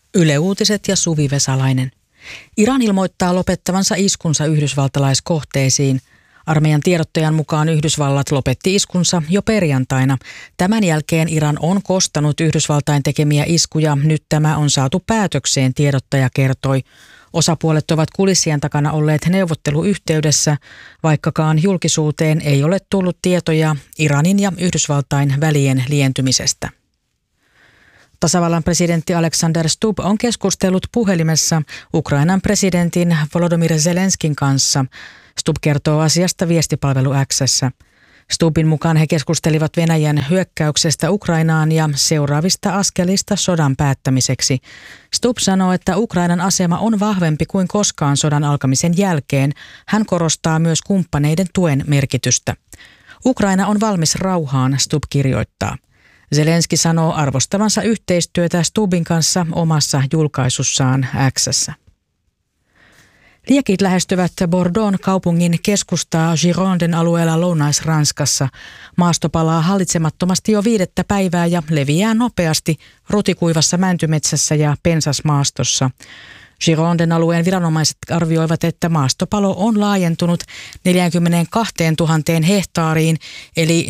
Yle Uutiset ja Suvi Vesalainen. Iran ilmoittaa lopettavansa iskunsa yhdysvaltalaiskohteisiin. Armeijan tiedottajan mukaan Yhdysvallat lopetti iskunsa jo perjantaina. Tämän jälkeen Iran on kostanut Yhdysvaltain tekemiä iskuja. Nyt tämä on saatu päätökseen, tiedottaja kertoi. Osapuolet ovat kulissien takana olleet neuvotteluyhteydessä, vaikkakaan julkisuuteen ei ole tullut tietoja Iranin ja Yhdysvaltain välien lientymisestä. Tasavallan presidentti Alexander Stubb on keskustellut puhelimessa Ukrainan presidentin Volodymyr Zelenskin kanssa. Stubb kertoo asiasta viestipalvelu X:ssä. Stubbin mukaan he keskustelivat Venäjän hyökkäyksestä Ukrainaan ja seuraavista askelista sodan päättämiseksi. Stubb sanoo, että Ukrainan asema on vahvempi kuin koskaan sodan alkamisen jälkeen. Hän korostaa myös kumppaneiden tuen merkitystä. Ukraina on valmis rauhaan, Stubb kirjoittaa. Zelenski sanoo arvostavansa yhteistyötä Stubbin kanssa omassa julkaisussaan X:ssä. Liekit lähestyvät Bordeauxn kaupungin keskustaa Gironden alueella Lounais-Ranskassa. Maasto palaa hallitsemattomasti jo 5. päivää ja leviää nopeasti rutikuivassa mäntymetsässä ja pensasmaastossa. Gironden alueen viranomaiset arvioivat, että maastopalo on laajentunut 42 000 hehtaariin eli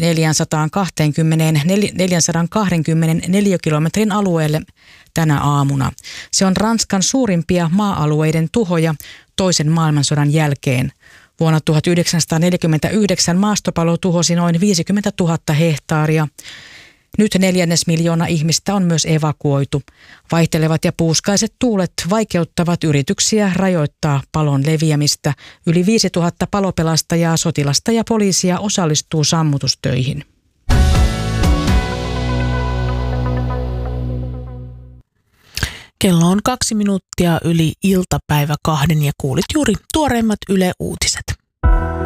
420 neliökilometrin alueelle tänä aamuna. Se on Ranskan suurimpia maa-alueiden tuhoja toisen maailmansodan jälkeen. Vuonna 1949 maastopalo tuhosi noin 50 000 hehtaaria. Nyt 250 000 ihmistä on myös evakuoitu. Vaihtelevat ja puuskaiset tuulet vaikeuttavat yrityksiä rajoittaa palon leviämistä. Yli 5000 palopelastajaa, sotilasta ja poliisia osallistuu sammutustöihin. Kello on 2 minuuttia yli iltapäivä 2 ja kuulit juuri tuoreimmat Yle Uutiset.